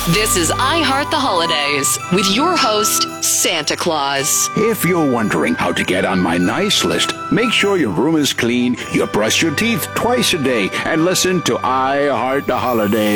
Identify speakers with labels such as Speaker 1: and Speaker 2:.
Speaker 1: This is I Heart the Holidays with your host, Santa Claus.
Speaker 2: If you're wondering how to get on my nice list, make sure your room is clean, you brush your teeth twice a day, and listen to I Heart the Holidays.